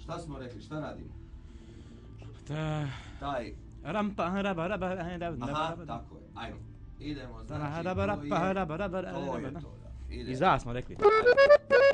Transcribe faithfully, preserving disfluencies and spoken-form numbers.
Šta smo rekli, šta radimo? Ta... Taj... Rampa, raba, raba, raba, Aha, tako je, ajmo. Idemo, znači, raba, to je... raba, raba, raba, To je to, da. I za smo rekli. Ajde.